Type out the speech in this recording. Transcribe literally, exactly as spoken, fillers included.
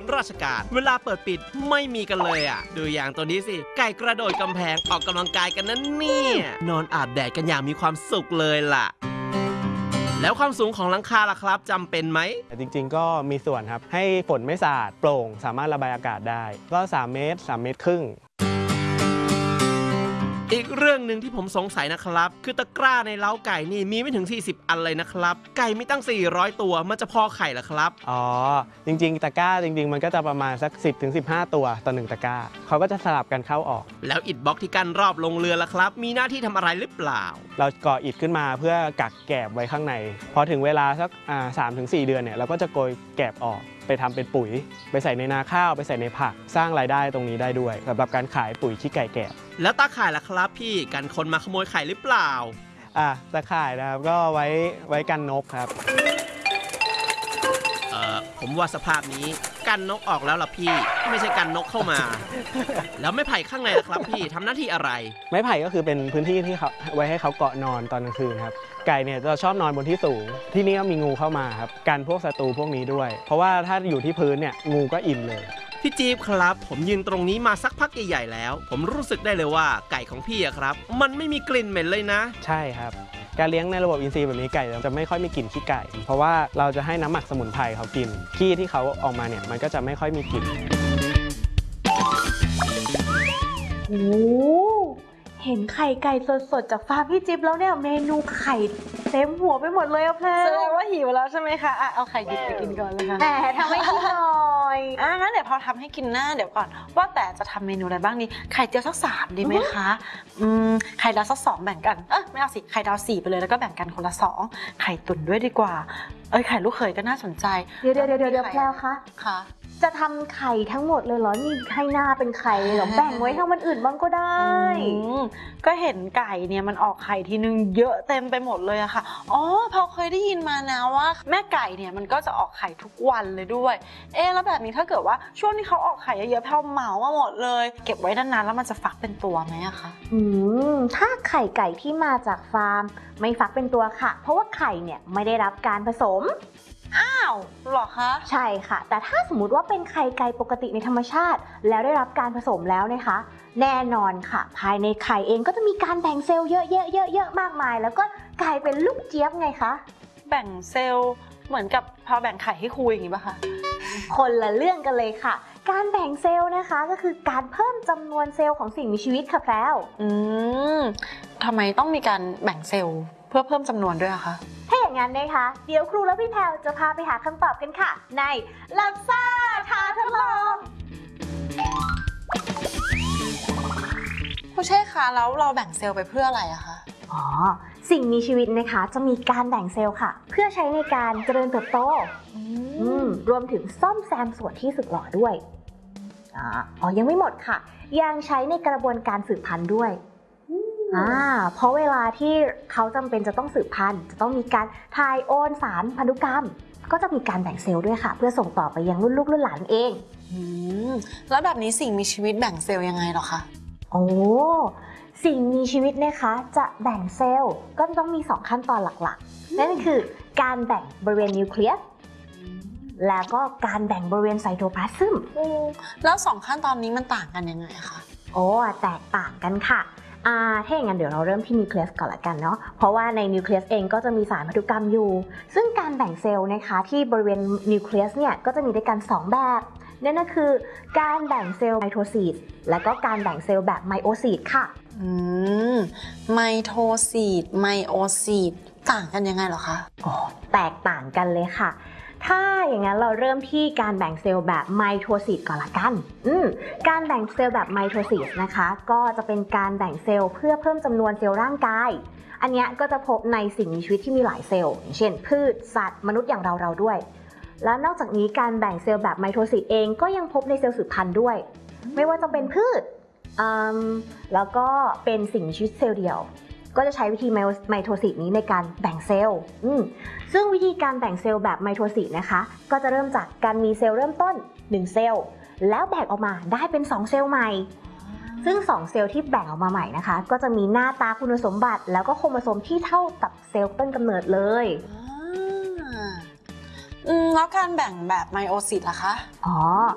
ราชการเวลาเปิดปิดไม่มีกันเลยอ่ะดูอย่างตัวนี้สิไก่กระโดดกำแพงออกกำลังกายกันนั่นเนี่ยนอนอาบแดดกันอย่างมีความสุขเลยล่ะแล้วความสูงของหลังคาล่ะครับจำเป็นไหมจริงๆก็มีส่วนครับให้ฝนไม่สาดโปร่งสามารถระบายอากาศได้ก็สามเมตรสามเมตรครึ่งอีกเรื่องหนึ่งที่ผมสงสัยนะครับคือตะกร้าในเล้าไก่นี่มีไม่ถึงสี่สิบอันเลยนะครับไก่มีตั้งสี่ร้อยตัวมันจะพอไข่เหรอครับอ๋อจริงๆตะกร้าจริงๆมันก็จะประมาณสัก สิบถึงสิบห้า ตัวต่อหนึ่งตะกร้าเขาก็จะสลับกันเข้าออกแล้วอิฐบล็อกที่กั้นรอบลงเรือล่ะครับมีหน้าที่ทำอะไรหรือเปล่าเราก่ออิฐขึ้นมาเพื่อกักแกบไว้ข้างในพอถึงเวลาสักสามถึงสี่เดือนเนี่ยเราก็จะโกยแกบออกไปทำเป็นปุ๋ยไปใส่ในนาข้าวไปใส่ในผักสร้างรายได้ตรงนี้ได้ด้วยสำหรับการขายปุ๋ยขี้ไก่แกบแล้วตาข่ายล่ะครับพี่กันคนมาขโมยไข่หรือเปล่าอ่ะตาข่ายนะครับก็ไว้ไว้กันนกครับเอ่อผมว่าสภาพนี้กันนกออกแล้วล่ะพี่ไม่ใช่กันนกเข้ามาแล้วไม้ไผ่ข้างในล่ะครับพี่ทำหน้าที่อะไรไม้ไผ่ก็คือเป็นพื้นที่ที่เขาไว้ให้เขาเกาะนอนตอนกลางคืนครับไก่เนี่ยจะชอบนอนบนที่สูงที่นี่ก็มีงูเข้ามาครับกันพวกศัตรูพวกนี้ด้วยเพราะว่าถ้าอยู่ที่พื้นเนี่ยงูก็อิ่มเลยพี่จี๊บครับผมยืนตรงนี้มาสักพักใหญ่ๆแล้วผมรู้สึกได้เลยว่าไก่ของพี่อะครับมันไม่มีกลิ่นเหม็นเลยนะใช่ครับการเลี้ยงในระบบอินทรีย์แบบนี้ไก่จะไม่ค่อยมีกลิ่นขี้ไก่เพราะว่าเราจะให้น้ำหมักสมุนไพรเขากินขี้ที่เขาออกมาเนี่ยมันก็จะไม่ค่อยมีกลิ่นโอ้เห็นไข่ไก่สดๆจากฟาร์มพี่จิ๊บแล้วเนี่ยเมนูไข่เต็มหัวไปหมดเลยอะเพลแสดงว่าหิวแล้วใช่ไหมคะอ่ะเอาไข่ดิบไปกินก่อนเลยค่ะแต่ทำให้กินหน่อยอ่ะงั้นเดี๋ยวพอทำให้กินหน้าเดี๋ยวก่อนว่าแต่จะทำเมนูอะไรบ้างดีไข่เจียวสักสามดีไหมคะอืมไข่ดาวสักสองแบ่งกันเออไม่เอาสิไข่ดาวสี่ไปเลยแล้วก็แบ่งกันคนละสองไข่ตุ๋นด้วยดีกว่าเอ้ยไข่ลูกเขยก็น่าสนใจเดี๋ยวเดี๋ยวเดี๋ยวเดี๋ยวแพลวคะค่ะจะทำไข่ทั้งหมดเลยเหรอนี่ให้หน้าเป็นไข่เลยเหรอแบ่งไว้ทำมันอื่นบ้างก็ได้ก็เห็นไก่เนี่ยมันออกไข่ทีนึงเยอะเต็มไปหมดเลยอะค่ะอ๋อพอเคยได้ยินมานะว่าแม่ไก่เนี่ยมันก็จะออกไข่ทุกวันเลยด้วยเอ๊แล้วแบบนี้ถ้าเกิดว่าช่วงที่เขาออกไข่เยอะๆแพลเหมามาหมดเลยเก็บไว้นานๆแล้วมันจะฟักเป็นตัวไหมอะคะอืมถ้าไข่ไก่ที่มาจากฟาร์มไม่ฟักเป็นตัวค่ะเพราะว่าไข่เนี่ยไม่ได้รับการผสมอ้าวหรอคะใช่ค่ะแต่ถ้าสมมุติว่าเป็นไข่ไก่ปกติในธรรมชาติแล้วได้รับการผสมแล้วนะคะแน่นอนค่ะภายในไข่เองก็จะมีการแบ่งเซลล์เยอะๆเยอะๆมากมายแล้วก็กลายเป็นลูกเจี๊ยบไงคะแบ่งเซลล์เหมือนกับพอแบ่งไข่ให้ครูอย่างนี้ป่ะคะคนละเรื่องกันเลยค่ะการแบ่งเซลล์นะคะก็คือการเพิ่มจำนวนเซลล์ของสิ่งมีชีวิตค่ะแพรวอืมทำไมต้องมีการแบ่งเซลล์เพื่อเพิ่มจำนวนด้วยอะคะถ้าอย่างนั้นนะคะเดี๋ยวครูและพี่แพรวจะพาไปหาคำตอบกันค่ะในลับซ่าท้าทดลองผู้เช่คะแล้วเราแบ่งเซลล์ไปเพื่ออะไรอะคะอ๋อสิ่งมีชีวิตนะคะจะมีการแบ่งเซลล์ค่ะเพื่อใช้ในการเจริญเติบโตอืมรวมถึงซ่อมแซมส่วนที่สึกหรอด้วยอ๋อยังไม่หมดค่ะยังใช้ในกระบวนการสืบพันธุ์ด้วยอ่าเพราะเวลาที่เขาจำเป็นจะต้องสืบพันธุ์จะต้องมีการถ่ายโอนสารพันธุกรรมก็จะมีการแบ่งเซลล์ด้วยค่ะเพื่อส่งต่อไปยังรุ่นลูกรุ่นหลานเองอืมแล้วแบบนี้สิ่งมีชีวิตแบ่งเซลล์ยังไงหรอคะโอ้สิ่งมีชีวิตนะคะจะแบ่งเซลล์ก็ต้องมีสองขั้นตอนหลักๆนั่นคือการแบ่งบริเวณนิวเคลียสแล้วก็การแบ่งบริเวณไซโตพลาสมแล้วสองขั้นตอนนี้มันต่างกันยังไงคะโอ้แตกต่างกันค่ะอ่าถ้าอย่างนั้นเดี๋ยวเราเริ่มที่นิวเคลียสก่อนละกันเนาะเพราะว่าในนิวเคลียสเองก็จะมีสารพันธุกรรมอยู่ซึ่งการแบ่งเซลล์นะคะที่บริเวณนิวเคลียสเนี่ยก็จะมีด้วยกันสองแบบนั่นก็คือการแบ่งเซลล์ไมโทซิสและก็การแบ่งเซลล์แบบไมโอซิสค่ะอืมไมโทซิสไมโอซิสต่างกันยังไงเหรอคะอ๋อแตกต่างกันเลยค่ะถ้าอย่างนั้นเราเริ่มที่การแบ่งเซลล์แบบไมโทซิสก่อนละกันอืมการแบ่งเซลล์แบบไมโทซิสนะคะก็จะเป็นการแบ่งเซลล์เพื่อเพิ่มจำนวนเซลล์ร่างกายอันนี้ก็จะพบในสิ่งมีชีวิตที่มีหลายเซลล์อย่างเช่นพืชสัตว์มนุษย์อย่างเราเราด้วยแล้วนอกจากนี้การแบ่งเซลล์แบบไมโทซิสเองก็ยังพบในเซลล์สืบพันธุ์ด้วยไม่ว่าจะเป็นพืชแล้วก็เป็นสิ่งมีชีวิตเซลล์เดียวก็จะใช้วิธีไมโทซิสนี้ในการแบ่งเซลล์ซึ่งวิธีการแบ่งเซลล์แบบไมโทซิสนะคะก็จะเริ่มจากการมีเซลล์เริ่มต้นหนึ่งเซลล์แล้วแบ่งออกมาได้เป็นสองเซลล์ใหม่ซึ่งสองเซลล์ที่แบ่งออกมาใหม่นะคะก็จะมีหน้าตาคุณสมบัติแล้วก็โครโมโซมที่เท่ากับเซลล์ต้นกำเนิดเลยแล้วการแบ่งแบบไมโอซิสล่ะคะอ๋อ